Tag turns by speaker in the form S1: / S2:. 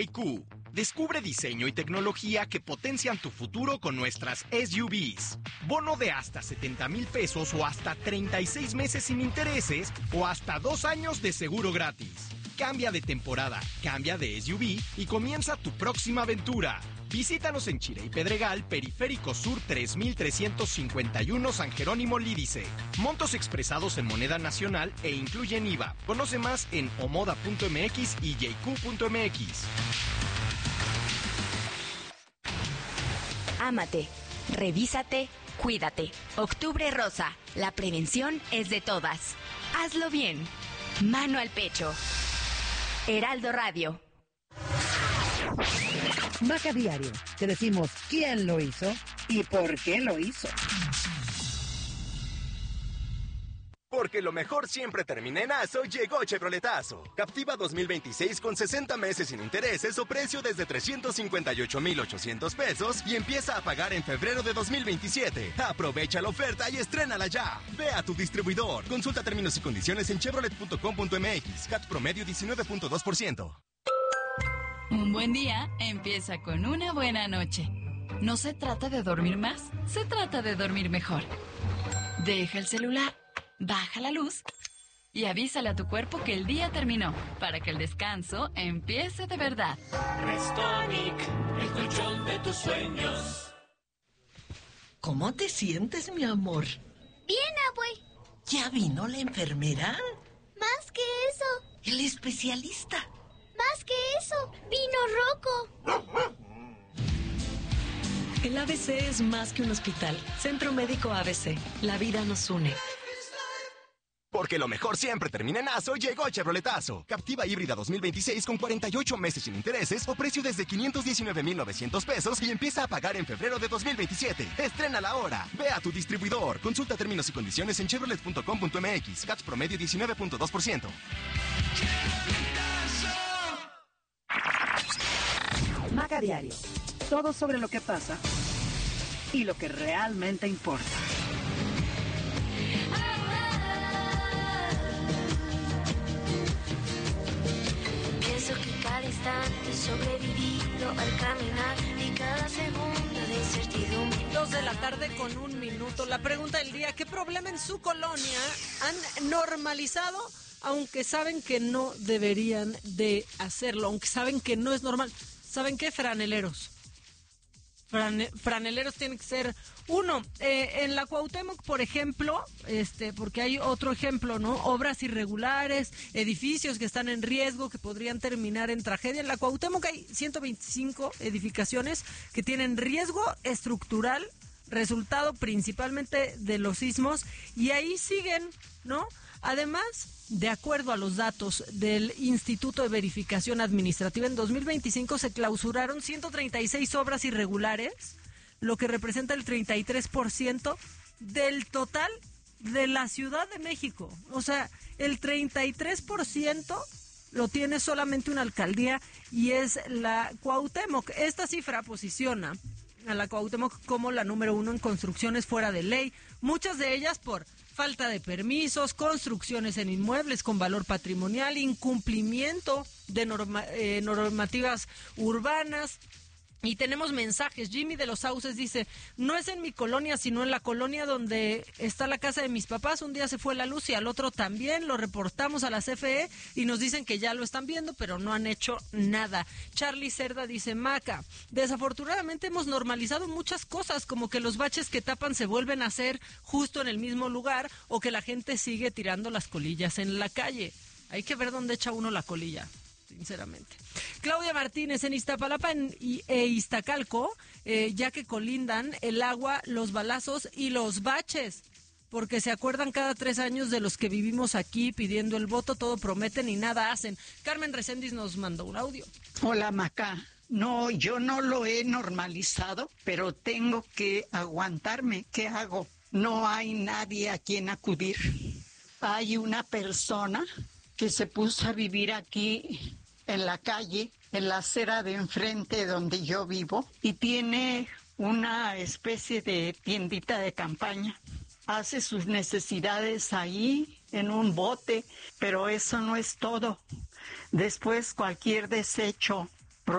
S1: JQ. Descubre diseño y tecnología que potencian tu futuro con nuestras SUVs. Bono de hasta 70,000 pesos o hasta 36 meses sin intereses o hasta 2 años de seguro gratis. Cambia de temporada, cambia de SUV y comienza tu próxima aventura. Visítanos en Chile y Pedregal, Periférico Sur 3351 San Jerónimo Lídice. Montos expresados en moneda nacional e incluyen IVA. Conoce más en omoda.mx y jq.mx.
S2: Ámate, revísate, cuídate. Octubre Rosa, la prevención es de todas. Hazlo bien. Mano al pecho. Heraldo Radio.
S3: Maca Diario, te decimos quién lo hizo y por qué lo hizo.
S4: Porque lo mejor siempre termina en ASO, llegó Chevroletazo. Captiva 2026 con 60 meses sin intereses o precio desde 358,800 pesos y empieza a pagar en febrero de 2027. Aprovecha la oferta y estrénala ya. Ve a tu distribuidor. Consulta términos y condiciones en chevrolet.com.mx. CAT promedio 19.2%.
S5: Un buen día empieza con una buena noche. No se trata de dormir más, se trata de dormir mejor. Deja el celular, baja la luz y avísale a tu cuerpo que el día terminó para que el descanso empiece de verdad.
S6: Restonic, el colchón de tus sueños.
S7: ¿Cómo te sientes, mi amor?
S8: Bien, abue.
S7: ¿Ya vino la enfermera?
S8: Más que eso.
S7: El especialista.
S8: Más que eso, vino Rocco.
S9: El ABC es más que un hospital. Centro Médico ABC. La vida nos une.
S4: Porque lo mejor siempre termina en ASO, llegó Chevroletazo. Captiva híbrida 2026 con 48 meses sin intereses o precio desde 519,900 pesos y empieza a pagar en febrero de 2027. Estrénala ahora. Ve a tu distribuidor. Consulta términos y condiciones en chevrolet.com.mx. CAT promedio 19.2%.
S3: Maca Diario, todo sobre lo que pasa y lo que realmente importa.
S10: Pienso que cada instante sobrevivido al caminar y cada segundo de incertidumbre.
S11: 2:00 con 1 minuto. La pregunta del día: ¿qué problema en su colonia han normalizado, aunque saben que no deberían de hacerlo, aunque saben que no es normal? ¿Saben qué? Franeleros. Franeleros tienen que ser uno. En la Cuauhtémoc, por ejemplo, porque hay otro ejemplo, ¿no? Obras irregulares, edificios que están en riesgo, que podrían terminar en tragedia. En la Cuauhtémoc hay 125 edificaciones que tienen riesgo estructural, resultado principalmente de los sismos, y ahí siguen, ¿no? Además, de acuerdo a los datos del Instituto de Verificación Administrativa, en 2025 se clausuraron 136 obras irregulares, lo que representa el 33% del total de la Ciudad de México. O sea, el 33% lo tiene solamente una alcaldía y es la Cuauhtémoc. Esta cifra posiciona a la Cuauhtémoc como la número 1 en construcciones fuera de ley, muchas de ellas por falta de permisos, construcciones en inmuebles con valor patrimonial, incumplimiento de normativas urbanas. Y tenemos mensajes. Jimmy de los Sauces dice: no es en mi colonia, sino en la colonia donde está la casa de mis papás. Un día se fue la luz y al otro también. Lo reportamos a la CFE y nos dicen que ya lo están viendo, pero no han hecho nada. Charlie Cerda dice: Maca, desafortunadamente hemos normalizado muchas cosas, como que los baches que tapan se vuelven a hacer justo en el mismo lugar, o que la gente sigue tirando las colillas en la calle. Hay que ver dónde echa uno la colilla, sinceramente. Claudia Martínez: en Iztapalapa e Iztacalco, ya que colindan el agua, los balazos y los baches, porque se acuerdan cada 3 años de los que vivimos aquí pidiendo el voto, todo prometen y nada hacen. Carmen Reséndiz nos mandó un audio.
S12: Hola, Maca. No, yo no lo he normalizado, pero tengo que aguantarme. ¿Qué hago? No hay nadie a quien acudir. Hay una persona que se puso a vivir aquí en la calle, en la acera de enfrente donde yo vivo, y tiene una especie de tiendita de campaña. Hace sus necesidades ahí en un bote, pero eso no es todo. Después cualquier desecho